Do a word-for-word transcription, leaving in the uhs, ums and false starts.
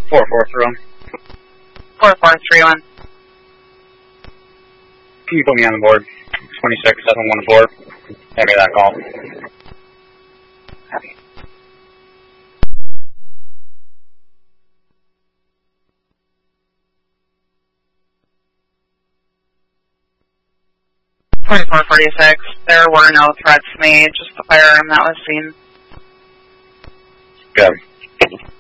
four four three one. four four three one. Can you put me on the board? twenty-six seven one four. Give me that call. twenty-four forty-six. There were no threats made, just the firearm that was seen. Good.